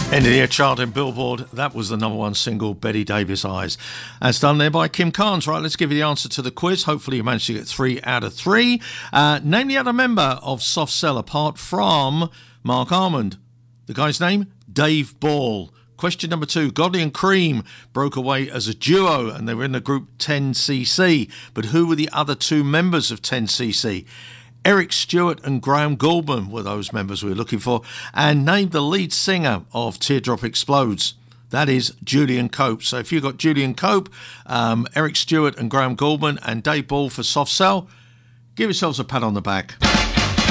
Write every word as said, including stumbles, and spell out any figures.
End of the year chart in Billboard. That was the number one single, Betty Davis Eyes. As done there by Kim Carnes. Right, let's give you the answer to the quiz. Hopefully you managed to get three out of three. Uh, name the other member of Soft Cell apart from Mark Armand. The guy's name? Dave Ball. Question number two. Godley and Cream broke away as a duo and they were in the group ten C C. But who were the other two members of ten C C? Eric Stewart and Graham Gouldman were those members we were looking for. And name the lead singer of Teardrop Explodes. That is Julian Cope. So if you've got Julian Cope, um, Eric Stewart and Graham Gouldman and Dave Ball for Soft Cell, give yourselves a pat on the back.